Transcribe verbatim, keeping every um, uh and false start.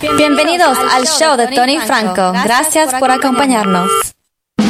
Bienvenidos al show de Tony Franco. Gracias por acompañarnos.